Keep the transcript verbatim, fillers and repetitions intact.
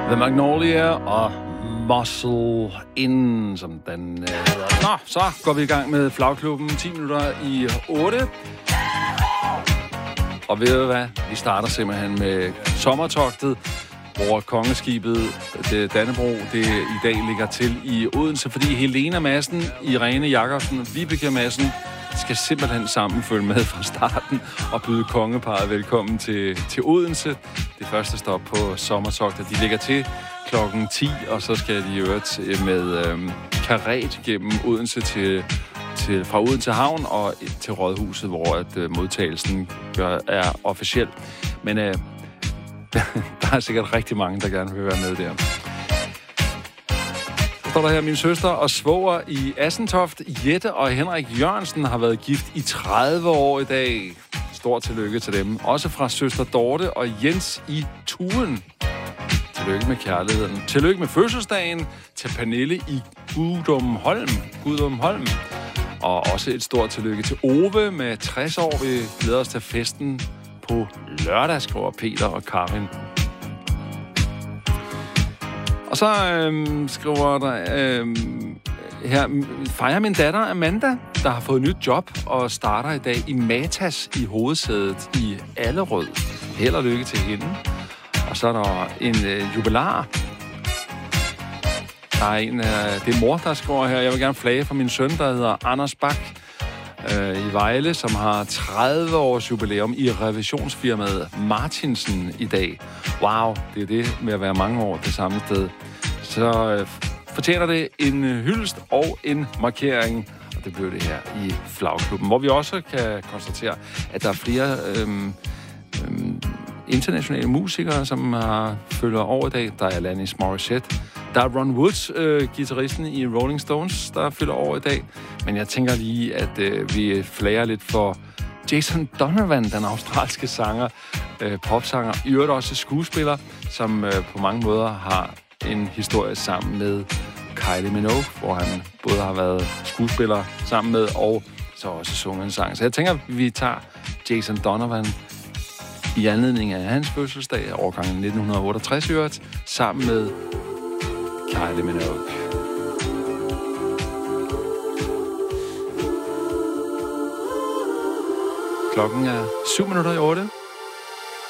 The Magnolia og Muscle In, som den øh, hedder. Nå, så går vi i gang med Flagklubben. ti minutter i otte. Og ved du hvad? Vi starter simpelthen med sommertogtet, hvor kongeskibet, det Dannebro, det i dag ligger til i Odense, fordi Helena Madsen, Irene Jacobsen, Vibeke Madsen skal simpelthen sammen følge med fra starten og byde kongeparret velkommen til, til Odense. Det første stop på sommertogtet. De ligger til klokken ti, og så skal de øvrigt med øhm, karet gennem Odense til, til, fra Odense Havn og til Rådhuset, hvor at, øh, modtagelsen gør, er officiel. Men øh, der er sikkert rigtig mange, der gerne vil være med der. Så står der her, min søster og svoger i Assentoft, Jette og Henrik Jørgensen, har været gift i tredive år i dag. Stort tillykke til dem. Også fra søster Dorte og Jens i Tuen. Tillykke med kærligheden. Tillykke med fødselsdagen til Pernille i Gudumholm. Gudumholm. Og også et stort tillykke til Ove med tres år. Vi glæder os til festen på lørdag, skriver Peter og Karin. Og så øhm, skriver der øhm, her, fejrer min datter Amanda, der har fået nyt job og starter i dag i Matas i hovedsædet i Allerød. Held og lykke til hende. Og så er der en øh, jubilar. Der er en, øh, det er mor, der skriver her. Jeg vil gerne flage for min søn, der hedder Anders Bak øh, i Vejle, som har tredive års jubilæum i revisionsfirmaet Martinsen i dag. Wow, det er det med at være mange år det samme sted. Så øh, fortjener det en hyldest og en markering. Og det blev det her i Flagklubben, hvor vi også kan konstatere, at der er flere øh, øh, internationale musikere, som har følger over i dag. Der er Alanis Morissette. Der er Ron Woods, øh, guitaristen i Rolling Stones, der fylder over i dag. Men jeg tænker lige, at øh, vi flager lidt for Jason Donovan, den australske sanger, øh, popsanger, i øvrigt også skuespiller, som øh, på mange måder har en historie sammen med Kylie Minogue, hvor han både har været skuespiller sammen med, og så også sunget en sang. Så jeg tænker, at vi tager Jason Donovan i anledning af hans fødselsdag, årgangen nitten otteogtres, i øvrigt, sammen med Kylie Minogue. Klokken er syv minutter i otte.